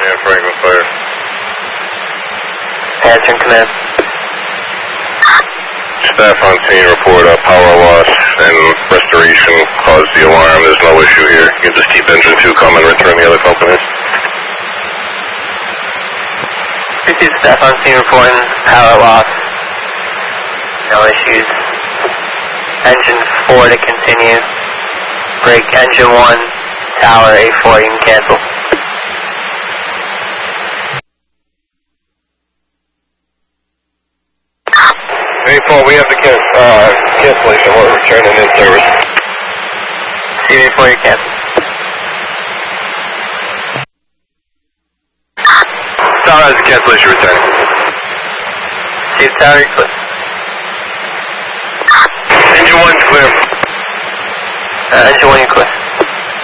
Yeah, Franklin Fire. Answering command. Staff on scene report power loss and restoration caused the alarm. There's no issue here. You can just keep engine 2 coming, return the other companies. Receive staff on scene reporting power loss. No issues. Engine 4 to continue. Break engine 1, tower A4, you can cancel. A4, we have the cancellation. We're returning in service. CV4, you cancel. Tower has a cancellation returning. Chief tower, you clear. Engine 1's clear. Engine 1, you clear.